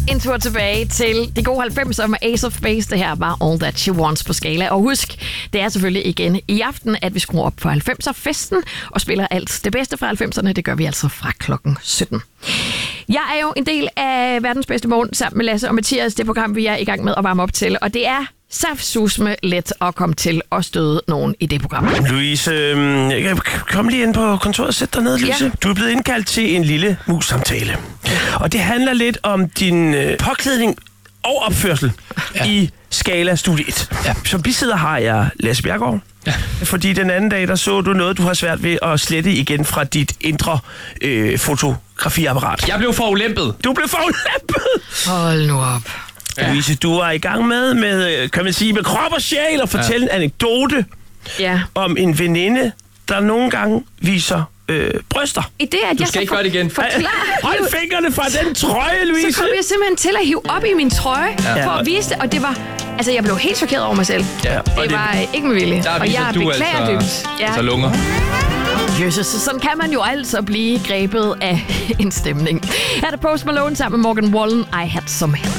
en tur tilbage til de gode 90'er med Ace of Base. Det her var All That She Wants på Skala. Og husk, det er selvfølgelig igen i aften, at vi skruer op for 90'er-festen og spiller alt det bedste fra 90'erne. Det gør vi altså fra klokken 17. Jeg er jo en del af Verdens Bedste Morgen sammen med Lasse og Mathias. Det program, vi er i gang med at varme op til. Og det er saftsusme let at komme til at støde nogen i det program. Louise, kom lige ind på kontoret. Sæt dig ned, Louise. Ja. Du er blevet indkaldt til en lille mus-samtale. Og det handler lidt om din påklædning og opførsel i Skala Studie 1. Ja. Som bisidder har jeg Lasse Bjergård. Ja. Fordi den anden dag, der så du noget, du har svært ved at slette igen fra dit indre fotografiapparat. Jeg blev forulempet. Du blev forulempet! Hold nu op. Ja. Louise, du var i gang med, kan man sige, med krop og sjæl og fortælle en anekdote om en veninde, der nogle gange viser bryster. I det, at du skal ikke gøre det igen. Hold fingrene fra den trøje, Louise. Så kom jeg simpelthen til at hive op i min trøje for at vise det, og det var... Altså, jeg blev helt chokeret over mig selv. Ja, det var ikke med vilje. Og jeg beklager dybt. Altså lunger. Jesus, sådan kan man jo altså blive grebet af en stemning. Her er der Post Malone sammen med Morgan Wallen. I Had Some Help.